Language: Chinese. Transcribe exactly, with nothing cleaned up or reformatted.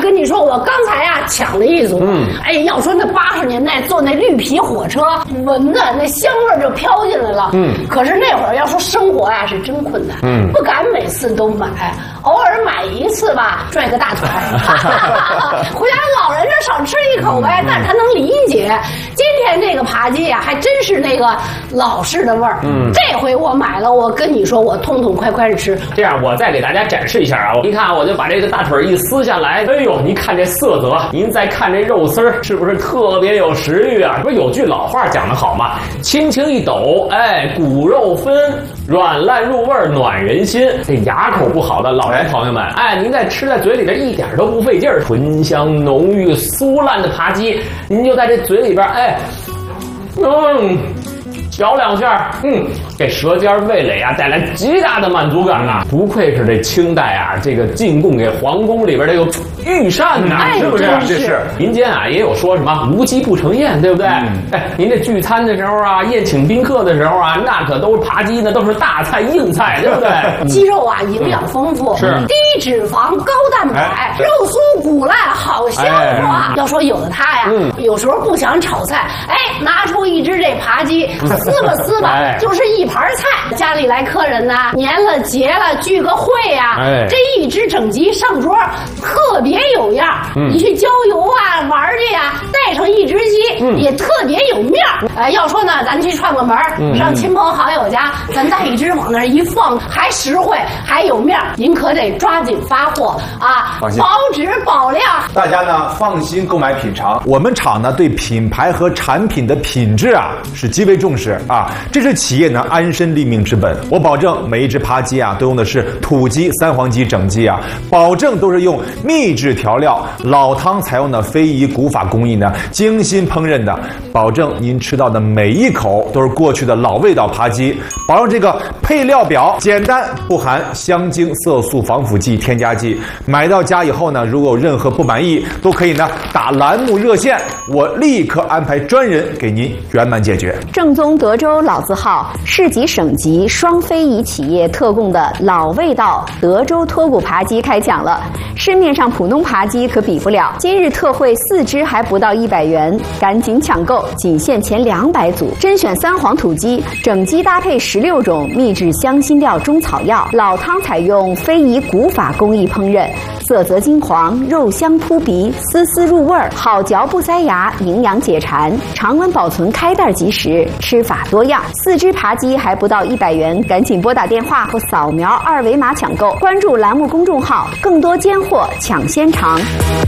跟你说，我刚才呀抢了一组。嗯，哎，要说那八十年代坐那绿皮火车，闻的那香味就飘进来了。嗯，可是那会儿要说生活呀是真困难，嗯，不敢每次都买，偶尔买一次吧，拽个大腿，回家老人这少吃一口呗，但是他能理解。今天这个扒鸡呀，还真是那个老式的味儿。嗯，这回我买了，我跟你说，我痛痛快快的吃。 这样，我再给大家展示一下啊，你看，我就把这个大腿一撕下来，哎呦，您看这色泽，您再看这肉丝儿，是不是特别有食欲啊？不是有句老话讲得好吗？轻轻一抖，哎，骨肉分，软烂入味，暖人心。这牙口不好的老人朋友们，哎，您再吃在嘴里边一点都不费劲儿，醇香浓郁、酥烂的扒鸡，您就在这嘴里边，哎，嗯。嚼两下，嗯，给舌尖味蕾啊带来极大的满足感啊！不愧是这清代啊，这个进贡给皇宫里边这个御膳呐、啊， 哎、 是不是？ 这是民间啊也有说什么无鸡不成宴，对不对？嗯、哎，您这聚餐的时候啊，宴请宾客的时候啊，那可都是扒鸡，那都是大菜硬菜，对不对？ 鸡肉啊，营养丰富，是低脂肪高蛋白，哎、肉酥骨烂好消化。哎、要说有的他呀，嗯、有时候不想炒菜，哎，拿出一只这扒鸡。撕吧撕吧，哎、就是一盘菜。家里来客人呐，年了节了聚个会呀、啊，哎、这一只整鸡上桌，特别有样。嗯、你去郊游啊玩去呀、啊，带上一只鸡、嗯、也特别有面儿。哎，要说呢，咱去串个门，嗯、上亲朋好友家，咱带一只往那儿一放，还实惠还有面儿。您可得抓紧发货啊，保质保量。 大家呢放心购买品尝。我们厂呢对品牌和产品的品质啊是极为重视。啊，这是企业呢安身立命之本。我保证每一只扒鸡啊，都用的是土鸡、三黄鸡整鸡啊，保证都是用秘制调料，老汤采用的非遗古法工艺呢，精心烹饪的，保证您吃到的每一口都是过去的老味道扒鸡。保证这个配料表简单，不含香精、色素、防腐剂、添加剂。买到家以后呢，如果有任何不满意，都可以呢打栏目热线，我立刻安排专人给您圆满解决。 正宗德州老字号市级省级双非遗企业特供的老味道德州脱骨扒鸡开抢了，市面上普通扒鸡可比不了，今日特惠四只还不到一百元，赶紧抢购，仅限前两百组，甄选三黄土鸡，整鸡搭配十六种秘制香辛料中草药，老汤采用非遗古法工艺烹饪，色泽金黄，肉香扑鼻，丝丝入味儿，好嚼不塞牙，营养解馋，常温保存，开袋即食，吃法多样。四只扒鸡还不到一百元，赶紧拨打电话或扫描二维码抢购，关注栏目公众号，更多尖货抢先尝。